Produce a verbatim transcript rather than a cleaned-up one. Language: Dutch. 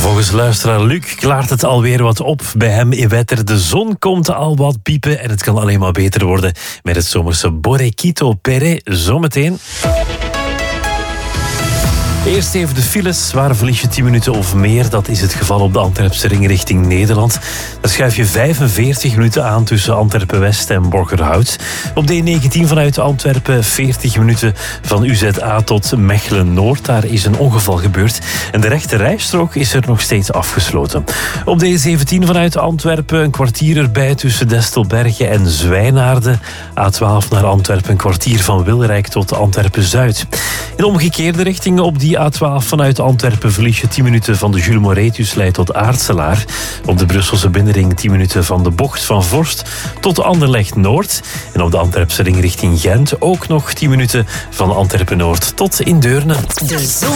Volgens luisteraar Luc klaart het alweer wat op bij hem in Wetter. De zon komt al wat piepen en het kan alleen maar beter worden met het zomerse Borriquito Pere zometeen. Eerst even de files. Waar verlies je tien minuten of meer? Dat is het geval op de Antwerpse ring richting Nederland. Daar schuif je vijfenveertig minuten aan tussen Antwerpen-West en Borgerhout. Op de E negentien vanuit Antwerpen veertig minuten van U Z A tot Mechelen-Noord. Daar is een ongeval gebeurd en de rechte rijstrook is er nog steeds afgesloten. Op de E zeventien vanuit Antwerpen een kwartier erbij tussen Destelbergen en Zwijnaarden. A twaalf naar Antwerpen een kwartier van Wilrijk tot Antwerpen-Zuid. In omgekeerde richting op die A twaalf vanuit Antwerpen verlies je tien minuten van de Jules Moretus-lei tot Aartselaar. Op de Brusselse binnenring tien minuten van de bocht van Vorst tot Anderlecht-Noord. En op de Antwerpse ring richting Gent ook nog tien minuten van Antwerpen-Noord tot in Deurne.